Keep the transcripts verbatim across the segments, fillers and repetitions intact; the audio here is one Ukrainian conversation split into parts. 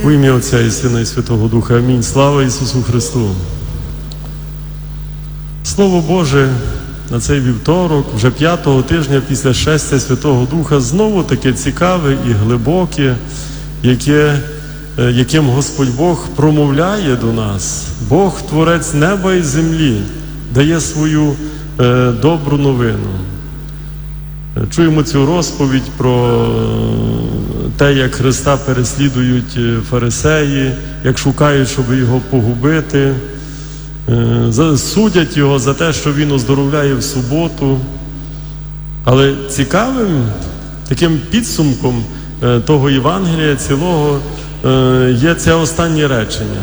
Во ім'я Отця і Сина і Святого Духа. Амінь. Слава Ісусу Христу! Слово Боже на цей вівторок, вже п'ятого тижня після шестя Святого Духа, знову таке цікаве і глибоке, яке, яким Господь Бог промовляє до нас. Бог, Творець неба і землі, дає свою е, добру новину. Чуємо цю розповідь про те, як Христа переслідують фарисеї, як шукають, щоб його погубити. Судять його за те, що він оздоровляє в суботу. Але цікавим таким підсумком того Євангелія цілого є це останнє речення.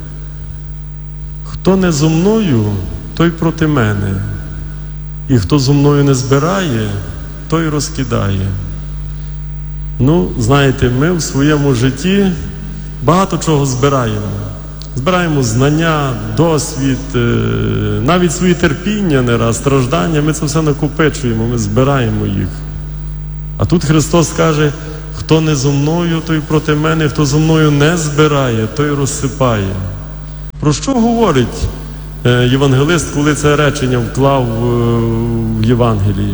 Хто не зо мною, той проти мене. І хто зо мною не збирає, той розкидає. Ну, знаєте, ми в своєму житті багато чого збираємо. Збираємо знання, досвід, навіть свої терпіння не раз, страждання. Ми це все накопичуємо, ми збираємо їх. А тут Христос каже, хто не зо мною, той проти мене, хто зо мною не збирає, той розсипає. Про що говорить євангелист, коли це речення вклав в Євангелії?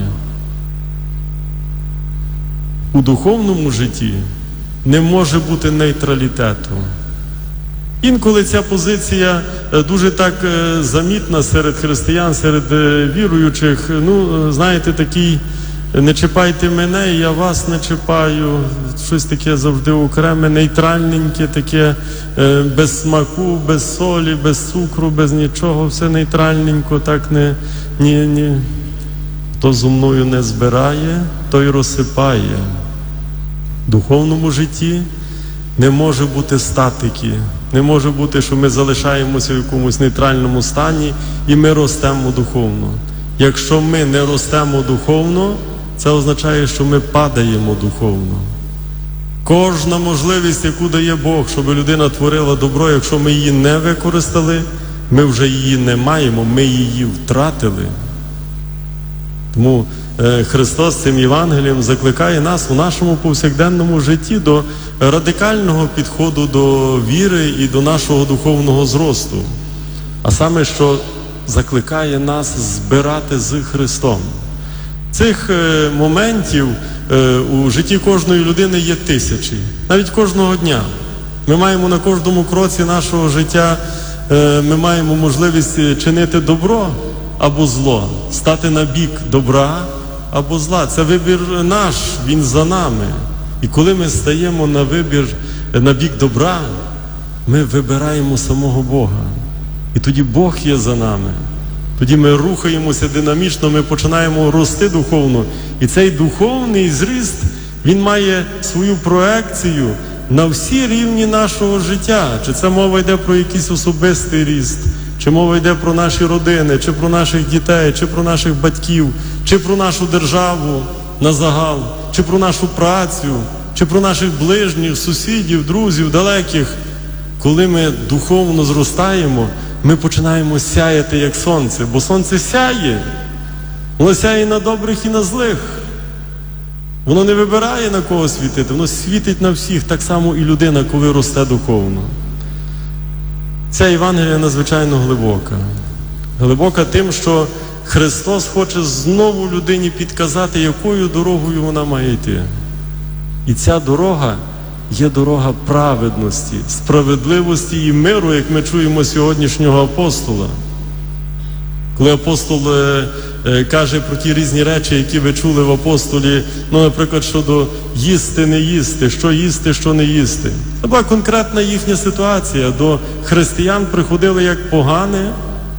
У духовному житті не може бути нейтралітету. Інколи ця позиція дуже так замітна серед християн, серед віруючих. Ну, знаєте, такий, не чіпайте мене, я вас не чіпаю. Щось таке завжди окреме, нейтральненьке, таке без смаку, без солі, без цукру, без нічого. Все нейтральненько, так не, ні, ні. Хто зо мною не збирає, той розсипає. В духовному житті не може бути статики. Не може бути, що ми залишаємося в якомусь нейтральному стані і ми ростемо духовно. Якщо ми не ростемо духовно, це означає, що ми падаємо духовно. Кожна можливість, яку дає Бог, щоб людина творила добро, якщо ми її не використали, ми вже її не маємо, ми її втратили. Тому Христос цим Євангелієм закликає нас у нашому повсякденному житті до радикального підходу до віри і до нашого духовного зросту. А саме, що закликає нас збирати з Христом. Цих е, моментів е, у житті кожної людини є тисячі. Навіть кожного дня. Ми маємо на кожному кроці нашого життя, е, ми маємо можливість чинити добро або зло, стати на бік добра або зла. Це вибір наш, він за нами. І коли ми стаємо на вибір, на бік добра, ми вибираємо самого Бога. І тоді Бог є за нами. Тоді ми рухаємося динамічно, ми починаємо рости духовно. І цей духовний зріст, він має свою проекцію на всі рівні нашого життя. Чи це мова йде про якийсь особистий ріст, чи мова йде про наші родини, чи про наших дітей, чи про наших батьків, чи про нашу державу на загал, чи про нашу працю, чи про наших ближніх, сусідів, друзів, далеких. Коли ми духовно зростаємо, ми починаємо сяяти як сонце, бо сонце сяє. Воно сяє на добрих і на злих. Воно не вибирає, на кого світити, воно світить на всіх, так само і людина, коли росте духовно. Ця Євангелія надзвичайно глибока. Глибока тим, що Христос хоче знову людині підказати, якою дорогою вона має йти. І ця дорога є дорога праведності, справедливості і миру, як ми чуємо сьогоднішнього апостола. Коли апостол е, е, каже про ті різні речі, які ви чули в апостолі, ну, наприклад, щодо їсти, не їсти, що їсти, що не їсти. Це була конкретна їхня ситуація. До християн приходили як погане,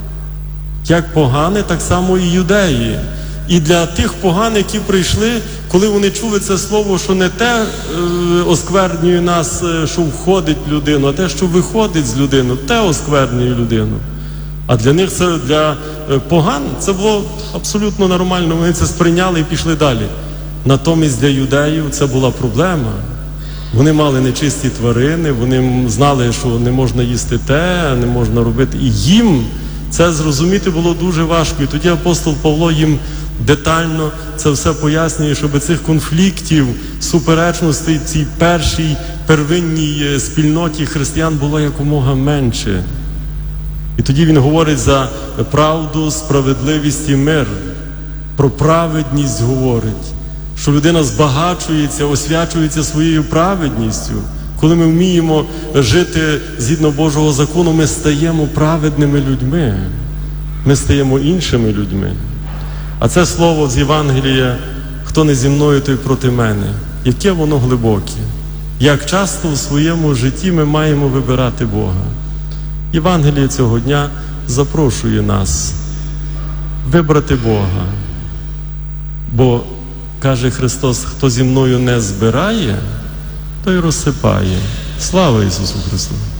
як погане, так само і юдеї. І для тих поган, які прийшли, коли вони чули це слово, що не те е, осквернює нас, що входить в людину, а те, що виходить з людини, те осквернює людину. А для них це, для е, поган, це було абсолютно нормально, вони це сприйняли і пішли далі. Натомість для юдеїв це була проблема. Вони мали нечисті тварини, вони знали, що не можна їсти те, не можна робити. І їм це зрозуміти було дуже важко. І тоді апостол Павло їм детально це все пояснює, щоб цих конфліктів, суперечностей цій першій первинній спільноті християн було якомога менше. І тоді він говорить за правду, справедливість і мир. Про праведність говорить, що людина збагачується, освячується своєю праведністю. Коли ми вміємо жити згідно Божого закону, ми стаємо праведними людьми. Ми стаємо іншими людьми. А це слово з Євангелія «Хто не зі мною, той проти мене». Яке воно глибоке. Як часто в своєму житті ми маємо вибирати Бога. Євангеліє цього дня запрошує нас вибрати Бога. Бо, каже Христос, хто зі мною не збирає, той розсипає. Слава Ісусу Христу!